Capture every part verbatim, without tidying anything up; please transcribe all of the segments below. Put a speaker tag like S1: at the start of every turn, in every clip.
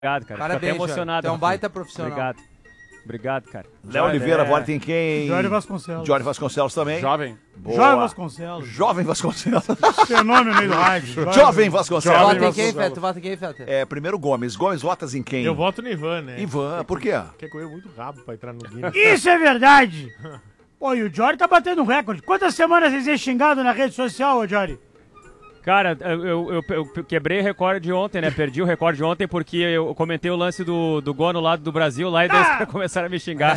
S1: Obrigado, cara.
S2: Parabéns,
S1: Fico até emocionado.
S2: é um baita profissional.
S1: Obrigado. Obrigado, cara.
S3: Léo Oliveira, agora tem quem?
S4: Jorge Vasconcelos.
S3: Jorge Vasconcelos também.
S5: Jovem.
S3: Boa.
S4: Jorge Vasconcelos.
S3: Jovem Vasconcelos.
S4: Fenômeno aí do rádio.
S3: Jovem Vasconcelos.
S2: Vota em quem, Feta? Vota em quem, Feta?
S3: É, primeiro Gomes. Gomes, votas em quem?
S5: Eu voto no Ivan, né?
S3: Ivan, por quê?
S5: Quer correr muito rápido pra entrar no Guinness.
S4: Isso é verdade. Pô, e o Jorge tá batendo um recorde. Quantas semanas vocês é xingado na rede social, ô Jorge?
S1: Cara, eu, eu, eu, eu quebrei o recorde ontem, né? Perdi o recorde ontem porque eu comentei o lance do, do gol no lado do Brasil lá e daí
S4: Ah!
S1: começaram a me xingar.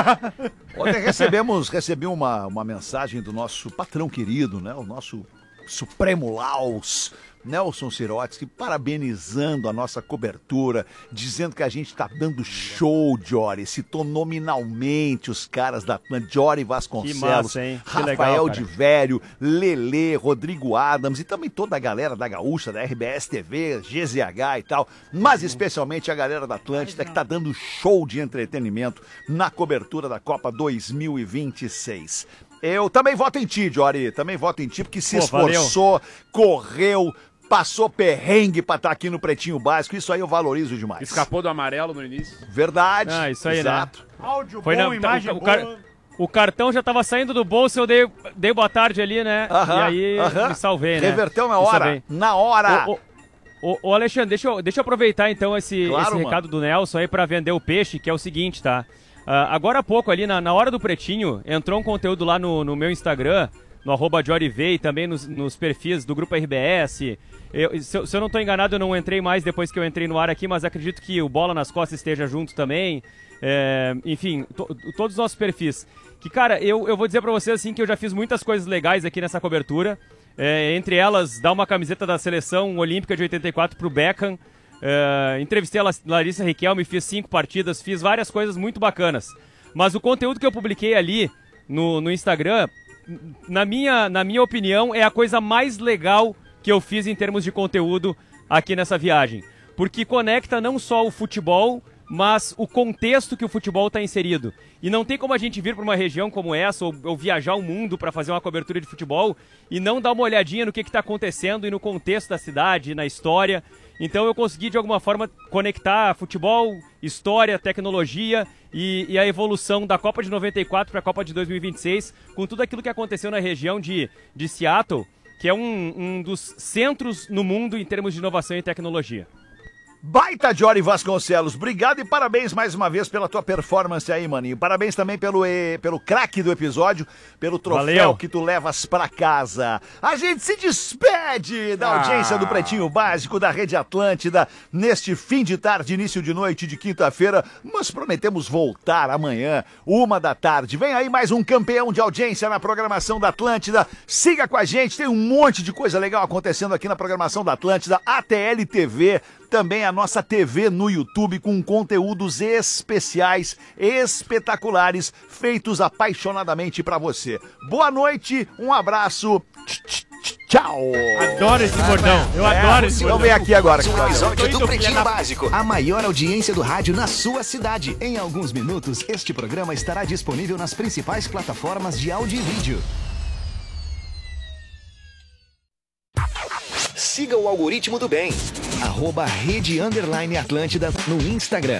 S3: Ontem recebemos, recebi uma, uma mensagem do nosso patrão querido, né? O nosso Supremo Laus, Nelson Sirotsky, parabenizando a nossa cobertura, dizendo que a gente tá dando show, Jory. Citou nominalmente os caras da Jory Vasconcelos,
S1: Que massa, hein? Que
S3: Rafael
S1: legal,
S3: de
S1: cara.
S3: Velho, Lelê, Rodrigo Adams e também toda a galera da Gaúcha, da R B S T V, G Z H e tal, mas especialmente a galera da Atlântida que tá dando show de entretenimento na cobertura da Copa dois mil e vinte e seis. Eu também voto em ti, Jory, também voto em ti, porque se
S1: Pô,
S3: esforçou, correu, passou perrengue pra estar aqui no Pretinho Básico, isso aí eu valorizo demais.
S5: Escapou do amarelo no início.
S3: Verdade.
S1: Ah, isso aí,
S3: exato.
S4: Áudio
S1: Foi
S4: bom,
S1: na-
S4: imagem
S1: o, o,
S4: boa.
S1: car- o cartão já tava saindo do bolso, eu dei, dei boa tarde ali, né?
S3: Aham,
S1: e aí
S3: aham.
S1: me salvei, né?
S3: Reverteu na
S1: Me
S3: hora,
S1: salvei.
S3: na hora.
S1: Ô, ô, ô, ô, Alexandre, deixa eu, deixa eu aproveitar então esse,
S3: Claro,
S1: esse
S3: mano.
S1: recado do Nelson aí pra vender o peixe, que é o seguinte, tá? Ah, agora há pouco ali, na, na hora do Pretinho, entrou um conteúdo lá no, no meu Instagram, no arroba JoryV e também nos, nos perfis do Grupo R B S. Eu, se, eu, se eu não tô enganado, eu não entrei mais depois que eu entrei no ar aqui, mas acredito que o Bola nas Costas esteja junto também. É, enfim, to, todos os nossos perfis. Que, cara, eu, eu vou dizer pra vocês assim que eu já fiz muitas coisas legais aqui nessa cobertura. É, entre elas, dar uma camiseta da seleção olímpica de oitenta e quatro pro Beckham. É, entrevistei a La- Larissa Riquelme, fiz cinco partidas, fiz várias coisas muito bacanas. Mas o conteúdo que eu publiquei ali no, no Instagram, na minha, na minha opinião, é a coisa mais legal que eu fiz em termos de conteúdo aqui nessa viagem. Porque conecta não só o futebol, mas o contexto que o futebol está inserido. E não tem como a gente vir para uma região como essa, ou, ou viajar o mundo para fazer uma cobertura de futebol, e não dar uma olhadinha no que está acontecendo e no contexto da cidade, na história. Então eu consegui, de alguma forma, conectar futebol, história, tecnologia e, e a evolução da Copa de noventa e quatro para a Copa de dois mil e vinte e seis, com tudo aquilo que aconteceu na região de, de Seattle, que é um, um dos centros no mundo em termos de inovação e tecnologia.
S3: Baita Jory Vasconcelos, obrigado e parabéns mais uma vez pela tua performance aí, maninho. Parabéns também pelo, eh, pelo craque do episódio, pelo troféu
S1: Valeu.
S3: que tu levas pra casa. A gente se despede da audiência
S5: Ah.
S3: do Pretinho Básico da Rede Atlântida neste fim de tarde, início de noite de quinta-feira, mas prometemos voltar amanhã, uma da tarde. Vem aí mais um campeão de audiência na programação da Atlântida. Siga com a gente, tem um monte de coisa legal acontecendo aqui na programação da Atlântida, A T L T V, também a nossa T V no YouTube com conteúdos especiais, espetaculares, feitos apaixonadamente pra você. Boa noite, um abraço, tchau!
S5: Adoro esse bordão. Eu adoro esse
S3: Então
S5: bordão.
S3: vem aqui agora.
S6: Um episódio
S5: Tô
S6: do
S5: indo,
S6: Pretinho
S5: filha da-
S6: Básico. A maior audiência do rádio na sua cidade. Em alguns minutos, este programa estará disponível nas principais plataformas de áudio e vídeo. Siga o algoritmo do bem. Arroba Rede Underline Atlântida no Instagram.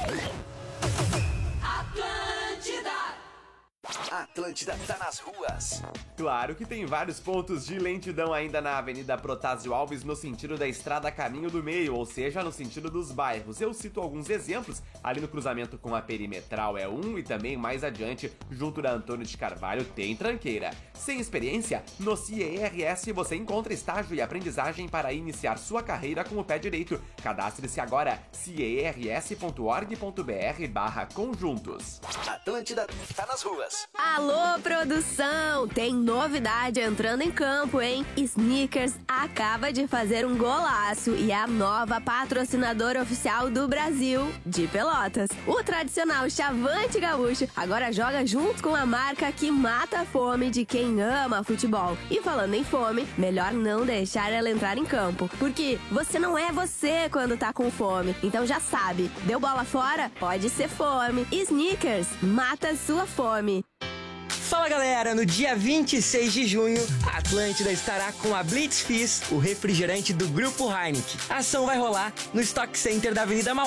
S6: Atlântida tá nas ruas.
S7: Claro que tem vários pontos de lentidão ainda na Avenida Protásio Alves no sentido da Estrada Caminho do Meio, ou seja, no sentido dos bairros. Eu cito alguns exemplos, ali no cruzamento com a Perimetral é um e também mais adiante, junto da Antônio de Carvalho, tem tranqueira. Sem experiência, no C I E R S você encontra estágio e aprendizagem para iniciar sua carreira com o pé direito. Cadastre-se agora, ciers.org.br barra conjuntos.
S6: Atlântida tá nas ruas.
S8: Alô, produção! Tem novidade entrando em campo, hein? Snickers acaba de fazer um golaço e é a nova patrocinadora oficial do Brasil, de Pelotas. O tradicional Chavante Gaúcho agora joga junto com a marca que mata a fome de quem ama futebol. E falando em fome, melhor não deixar ela entrar em campo, porque você não é você quando tá com fome. Então já sabe, deu bola fora? Pode ser fome. Snickers, mata sua fome.
S9: Fala galera, no dia vinte e seis de junho, a Atlântida estará com a Blitz Fizz, o refrigerante do Grupo Heineken. A ação vai rolar no Stock Center da Avenida Mauá.